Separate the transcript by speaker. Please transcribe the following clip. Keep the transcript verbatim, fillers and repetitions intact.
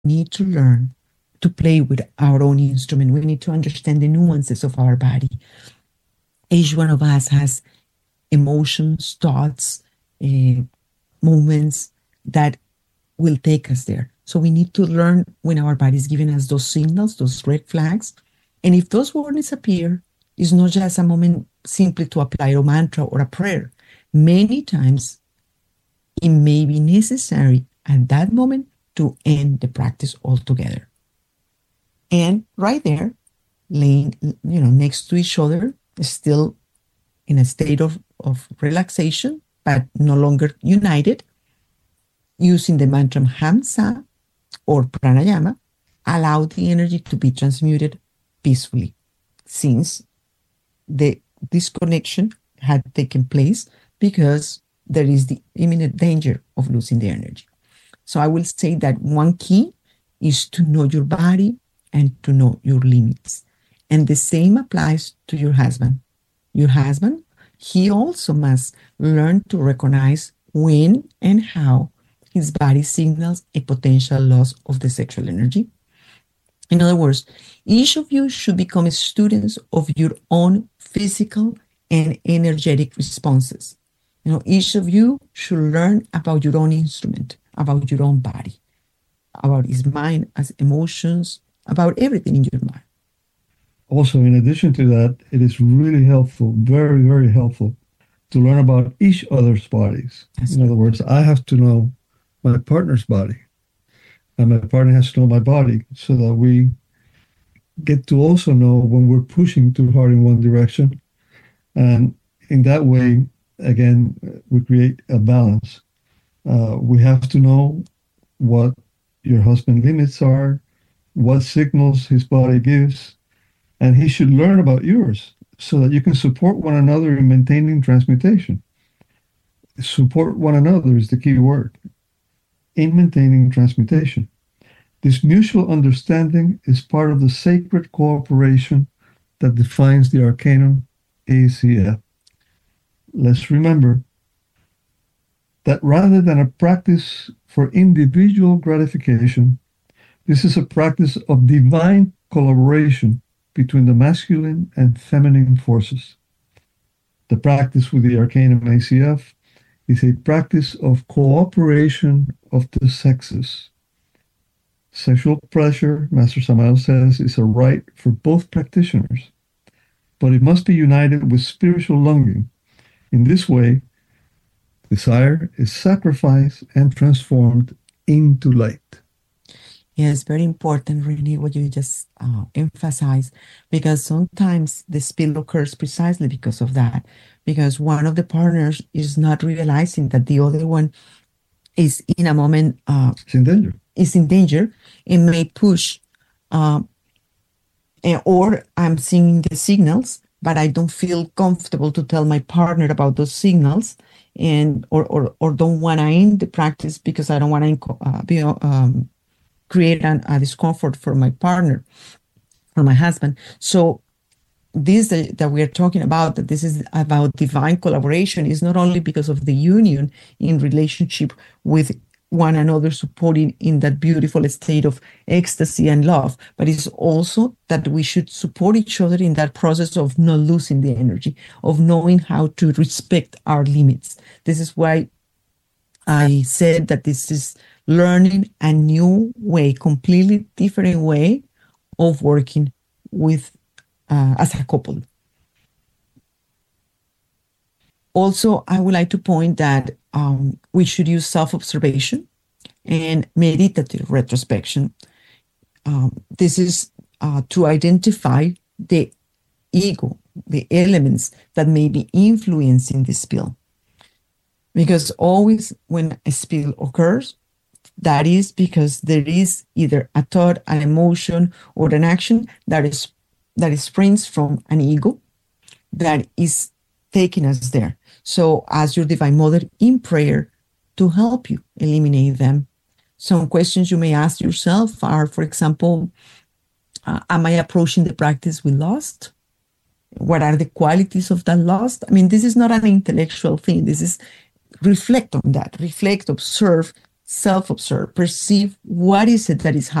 Speaker 1: need to learn to play with our own instrument. We need to understand the nuances of our body. Each one of us has emotions, thoughts, uh, moments that will take us there. So we need to learn when our body is giving us those signals, those red flags. And if those warnings appear, it's not just a moment simply to apply a mantra or a prayer. Many times it may be necessary at that moment to end the practice altogether. And right there, laying, you know, next to each other, still in a state of, of relaxation, but no longer united, using the mantra Hamsa or Pranayama, allow the energy to be transmuted peacefully, since the disconnection had taken place because there is the imminent danger of losing the energy. So I will say that one key is to know your body and to know your limits. And the same applies to your husband. Your husband, he also must learn to recognize when and how his body signals a potential loss of the sexual energy. In other words, each of you should become students of your own physical and energetic responses. You know, each of you should learn about your own instrument, about your own body, about his mind, as emotions, about everything in your mind.
Speaker 2: Also, in addition to that, it is really helpful, very, very helpful, to learn about each other's bodies. That's in other words, I have to know my partner's body, and my partner has to know my body, so that we get to also know when we're pushing too hard in one direction. And in that way, again, we create a balance. Uh, we have to know what your husband's limits are, what signals his body gives, and he should learn about yours so that you can support one another in maintaining transmutation. Support one another is the key word in maintaining transmutation. This mutual understanding is part of the sacred cooperation that defines the Arcanum A C F. Let's remember that rather than a practice for individual gratification, this is a practice of divine collaboration between the masculine and feminine forces. The practice with the Arcanum A C F is a practice of cooperation of the sexes. Sexual pleasure, Master Samael says, is a right for both practitioners, but it must be united with spiritual longing. In this way, desire is sacrificed and transformed into light.
Speaker 1: Yes, very important, really, what you just uh, emphasized, because sometimes the spill occurs precisely because of that, because one of the partners is not realizing that the other one is in a moment uh,
Speaker 2: it's in danger.
Speaker 1: is in danger and may push, uh, or I'm seeing the signals, but I don't feel comfortable to tell my partner about those signals, and or or, or don't want to end the practice because I don't want to uh, be um, create an, a discomfort for my partner, for my husband. So this that, that we are talking about, that this is about divine collaboration, is not only because of the union in relationship with one another, supporting in that beautiful state of ecstasy and love, but it's also that we should support each other in that process of not losing the energy, of knowing how to respect our limits. This is why I said that this is learning a new way, completely different way of working with uh, as a couple. Also, I would like to point that um, we should use self-observation and meditative retrospection. Um, this is uh, to identify the ego, the elements that may be influencing the spill. Because always when a spill occurs, that is because there is either a thought, an emotion, or an action that is that springs from an ego that is taking us there. So ask your Divine Mother in prayer to help you eliminate them. Some questions you may ask yourself are, for example, uh, am I approaching the practice with lust? What are the qualities of that lust? I mean, this is not an intellectual thing. This is reflect on that, reflect, observe, self-observe, perceive what is it that is